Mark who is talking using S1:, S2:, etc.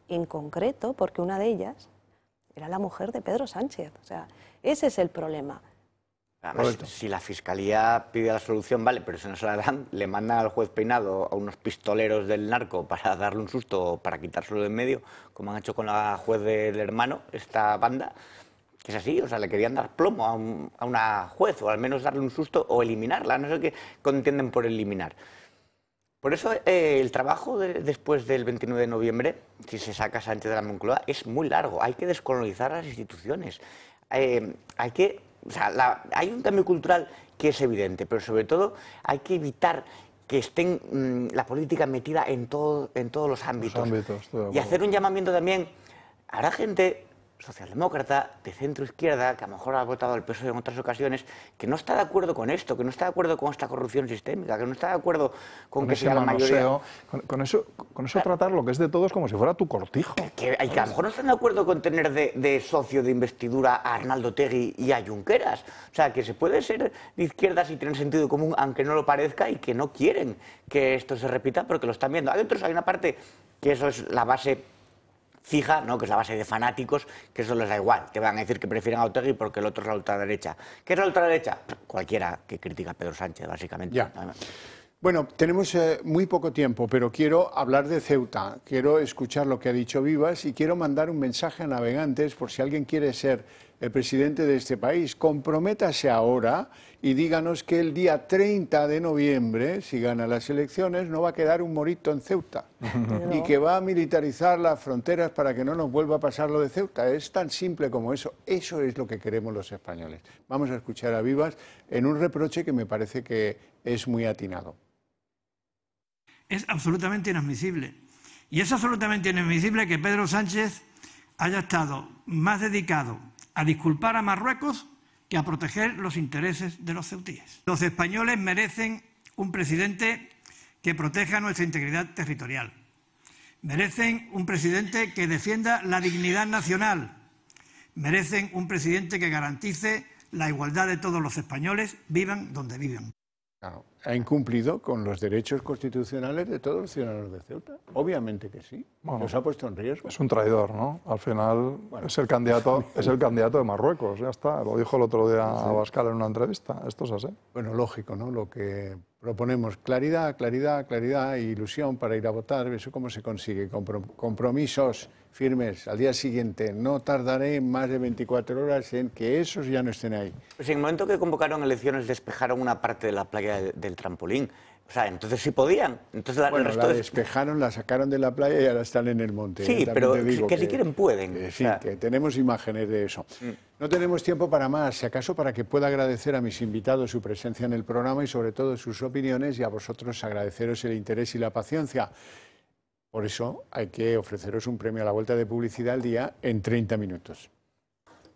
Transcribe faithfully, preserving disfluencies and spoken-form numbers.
S1: en concreto porque una de ellas era la mujer de Pedro Sánchez. O sea, ese es el problema.
S2: Además, si la Fiscalía pide la solución, vale, pero si no se la dan, le mandan al juez Peinado a unos pistoleros del narco para darle un susto o para quitárselo de en medio, como han hecho con la juez del hermano, esta banda, que es así, o sea, le querían dar plomo a, un, a una juez, o al menos darle un susto o eliminarla, no sé qué entienden por eliminar. Por eso eh, el trabajo de, después del veintinueve de noviembre, si se saca Sánchez de la Moncloa, es muy largo. Hay que descolonizar las instituciones. Eh, hay que, o sea, la, hay un cambio cultural que es evidente, pero sobre todo hay que evitar que estén mmm, la política metida en, todo, en todos los ámbitos. Los ámbitos y hacer un llamamiento también. Habrá gente socialdemócrata, de centro-izquierda, que a lo mejor ha votado al P S O E en otras ocasiones, que no está de acuerdo con esto, que no está de acuerdo con esta corrupción sistémica, que no está de acuerdo con, con que sea la mayoría...
S3: Con, con eso, con eso claro. Tratar lo que es de todos como si fuera tu cortijo.
S2: Que, que, que a lo mejor no están de acuerdo con tener de, de socio de investidura a Arnaldo Otegi y a Junqueras. O sea, que se puede ser de izquierdas y tener sentido común, aunque no lo parezca, y que no quieren que esto se repita porque lo están viendo. Hay otros, hay una parte que eso es la base fija, ¿no? Que es la base de fanáticos, que eso les da igual. Te van a decir que prefieren a Otegi porque el otro es la ultraderecha. ¿Qué es la ultraderecha? Cualquiera que critica a Pedro Sánchez, básicamente.
S4: Ya. Bueno, tenemos eh, muy poco tiempo, pero quiero hablar de Ceuta. Quiero escuchar lo que ha dicho Vivas y quiero mandar un mensaje a navegantes por si alguien quiere ser el presidente de este país. Comprométase ahora y díganos que el día treinta de noviembre, si gana las elecciones, no va a quedar un morito en Ceuta no. y que va a militarizar las fronteras para que no nos vuelva a pasar lo de Ceuta. Es tan simple como eso. Eso es lo que queremos los españoles. Vamos a escuchar a Vivas en un reproche que me parece que es muy atinado.
S5: Es absolutamente inadmisible. Y es absolutamente inadmisible que Pedro Sánchez haya estado más dedicado a disculpar a Marruecos que a proteger los intereses de los ceutíes. Los españoles merecen un presidente que proteja nuestra integridad territorial. Merecen un presidente que defienda la dignidad nacional. Merecen un presidente que garantice la igualdad de todos los españoles, vivan donde vivan.
S4: Claro, ¿ha incumplido con los derechos constitucionales de todos los ciudadanos de Ceuta? Obviamente que sí. Bueno, los ha puesto en riesgo.
S3: Es un traidor, ¿no? Al final bueno, es el candidato, es el candidato de Marruecos, ya está. Lo dijo el otro día sí. Abascal en una entrevista. Esto es así.
S4: Bueno, lógico, ¿no? Lo que proponemos, claridad, claridad, claridad e ilusión para ir a votar. ¿Eso cómo se consigue? Compromisos firmes al día siguiente. No tardaré más de veinticuatro horas en que esos ya no estén ahí.
S2: Pues en el momento que convocaron elecciones despejaron una parte de la playa del, del trampolín. O sea, entonces sí podían. Entonces la,
S4: bueno,
S2: el
S4: la
S2: es...
S4: despejaron, la sacaron de la playa y ahora están en el monte.
S2: Sí,
S4: ¿eh?
S2: pero
S4: que,
S2: que, que si quieren pueden.
S4: Que, sí, o sea... que tenemos imágenes de eso. Mm. No tenemos tiempo para más, si acaso para que pueda agradecer a mis invitados su presencia en el programa y sobre todo sus opiniones y a vosotros agradeceros el interés y la paciencia. Por eso hay que ofreceros un premio a la vuelta de publicidad al día en treinta minutos.